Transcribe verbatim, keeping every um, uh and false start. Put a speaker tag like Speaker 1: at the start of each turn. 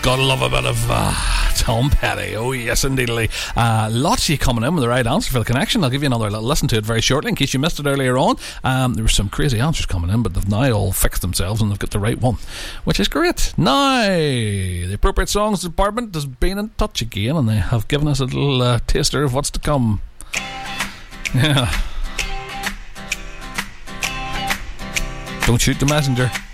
Speaker 1: Gotta love a bit of uh, Tom Petty. Oh yes, indeedly. Uh, lots of you coming in with the right answer for the connection. I'll give you another little listen to it very shortly in case you missed it earlier on. Um, there were some crazy answers coming in, but they've now all fixed themselves and they've got the right one, which is great. Now, the appropriate songs department has been in touch again, and they have given us a little uh, taster of what's to come. Yeah. Don't shoot the messenger.